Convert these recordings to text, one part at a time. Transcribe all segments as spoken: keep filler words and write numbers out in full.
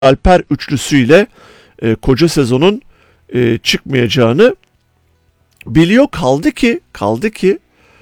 Alper üçlüsüyle e, koca sezonun e, çıkmayacağını biliyor. Kaldı ki kaldı ki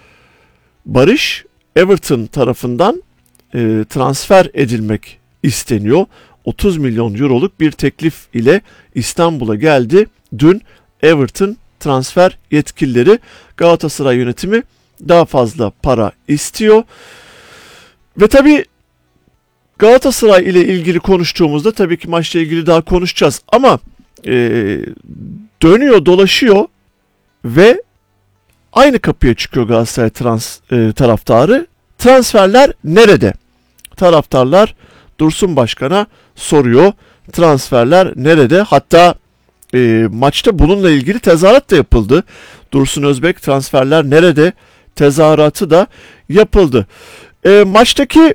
Barış Everton tarafından e, transfer edilmek isteniyor. otuz milyon euroluk bir teklif ile İstanbul'a geldi. Dün Everton transfer yetkilileri, Galatasaray yönetimi daha fazla para istiyor. Ve tabii Galatasaray ile ilgili konuştuğumuzda tabii ki maçla ilgili daha konuşacağız. Ama e, dönüyor dolaşıyor ve aynı kapıya çıkıyor Galatasaray trans, e, taraftarı. Transferler nerede? Taraftarlar Dursun Başkan'a soruyor. Transferler nerede? Hatta e, maçta bununla ilgili tezahürat da yapıldı. Dursun Özbek transferler nerede? Tezahüratı da yapıldı. E, maçtaki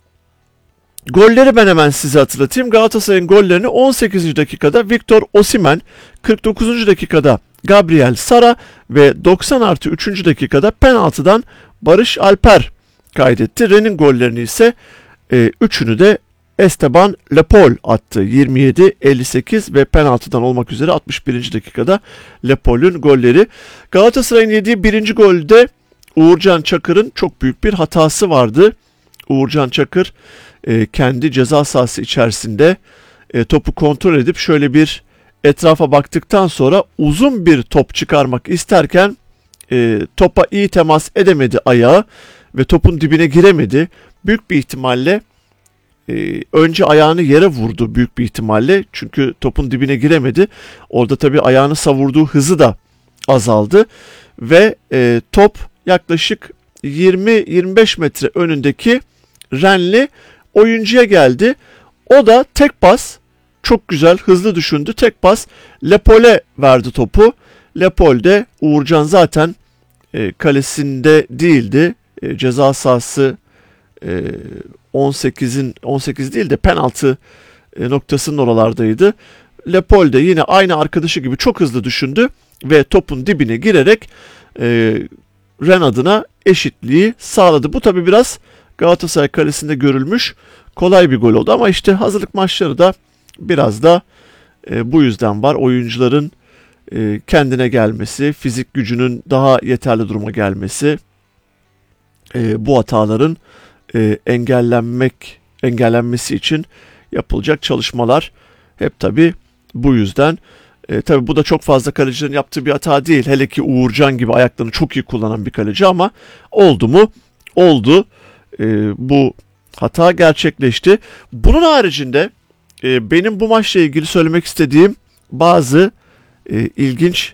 golleri ben hemen size hatırlatayım. Galatasaray'ın gollerini on sekizinci dakikada Victor Osimhen, kırk dokuzuncu dakikada Gabriel Sara ve doksan artı üçüncü dakikada penaltıdan Barış Alper kaydetti. Rennes'in gollerini ise e, üçünü de Esteban Lepol attı. yirmi yedi, elli sekiz ve penaltıdan olmak üzere altmış birinci dakikada Lepol'ün golleri. Galatasaray'ın yediği birinci golde Uğurcan Çakır'ın çok büyük bir hatası vardı. Uğurcan Çakır e, kendi ceza sahası içerisinde e, topu kontrol edip şöyle bir etrafa baktıktan sonra uzun bir top çıkarmak isterken e, topa iyi temas edemedi ayağı ve topun dibine giremedi. Büyük bir ihtimalle e, önce ayağını yere vurdu büyük bir ihtimalle. Çünkü topun dibine giremedi. Orada tabii ayağını savurduğu hızı da azaldı. Ve e, top yaklaşık yirmi yirmi beş metre önündeki Rennes'li oyuncuya geldi. O da tek pas, çok güzel hızlı düşündü. Tek pas Lepol'e verdi topu. Lepol de, Uğurcan zaten e, kalesinde değildi. E, ceza sahası e, on sekizin on sekiz değil de penaltı e, noktasının oralardaydı. Lepol de yine aynı arkadaşı gibi çok hızlı düşündü ve topun dibine girerek e, Rennes adına eşitliği sağladı. Bu tabi biraz Galatasaray kalesinde görülmüş kolay bir gol oldu ama işte hazırlık maçları da biraz da e, bu yüzden var. Oyuncuların e, kendine gelmesi, fizik gücünün daha yeterli duruma gelmesi, e, bu hataların e, engellenmek engellenmesi için yapılacak çalışmalar hep tabi bu yüzden. E, tabii bu da çok fazla kalecilerin yaptığı bir hata değil. Hele ki Uğurcan gibi ayaklarını çok iyi kullanan bir kaleci ama oldu mu? Oldu. E, bu hata gerçekleşti. Bunun haricinde e, benim bu maçla ilgili söylemek istediğim bazı e, ilginç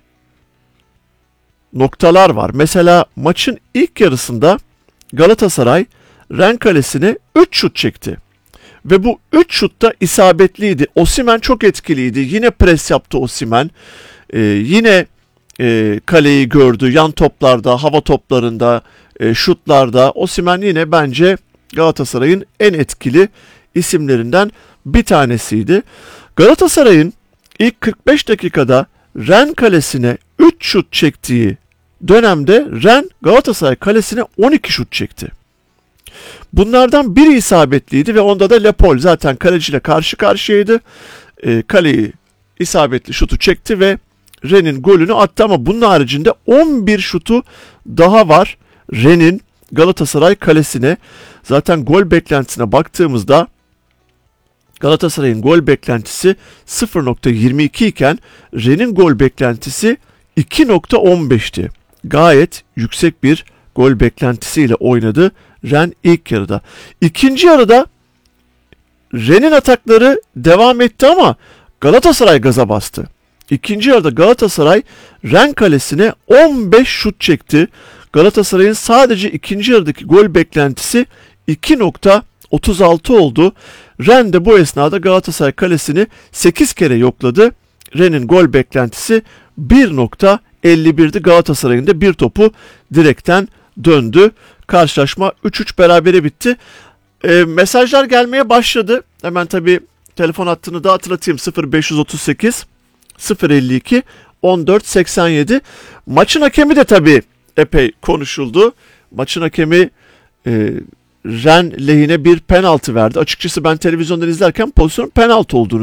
noktalar var. Mesela maçın ilk yarısında Galatasaray Rennes kalesine üç şut çekti. Ve bu üç şut da isabetliydi. Osimhen çok etkiliydi. Yine pres yaptı Osimhen. Ee, yine e, kaleyi gördü. Yan toplarda, hava toplarında, e, şutlarda. Osimhen yine bence Galatasaray'ın en etkili isimlerinden bir tanesiydi. Galatasaray'ın ilk kırk beş dakikada Rennes kalesine üç şut çektiği dönemde Rennes Galatasaray kalesine on iki şut çekti. Bunlardan biri isabetliydi ve onda da Lepol zaten kaleciyle karşı karşıyaydı. E, kaleyi isabetli şutu çekti ve Rennes'in golünü attı ama bunun haricinde on bir şutu daha var Rennes'in Galatasaray kalesine. Zaten gol beklentisine baktığımızda Galatasaray'ın gol beklentisi sıfır nokta yirmi iki iken Rennes'in gol beklentisi iki nokta on beşti. Gayet yüksek bir gol beklentisiyle oynadı Rennes ilk yarıda. İkinci yarıda Rennes'in atakları devam etti ama Galatasaray gaza bastı. İkinci yarıda Galatasaray Rennes kalesine on beş şut çekti. Galatasaray'ın sadece ikinci yarıdaki gol beklentisi iki nokta otuz altı oldu. Rennes de bu esnada Galatasaray kalesini sekiz kere yokladı. Rennes'in gol beklentisi bir nokta elli birdi. Galatasaray'ın da bir topu direkten döndü. Karşılaşma üç üç berabere bitti. E, mesajlar gelmeye başladı. Hemen tabii telefon hattını da hatırlatayım. sıfır beş otuz sekiz sıfır elli iki on dört seksen yedi. Maçın hakemi de tabii epey konuşuldu. Maçın hakemi e, Ren lehine bir penaltı verdi. Açıkçası ben televizyondan izlerken pozisyonun penaltı olduğunu